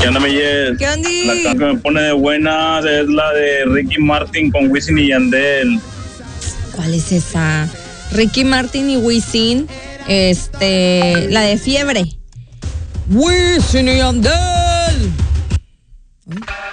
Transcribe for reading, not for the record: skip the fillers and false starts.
¿Qué onda, Miguel? ¿Qué onda? La canción que me pone de buenas es la de Ricky Martin con Wisin y Yandel. ¿Cuál es esa? Ricky Martin y Wisin, la de Fiebre. Wisin y Yandel.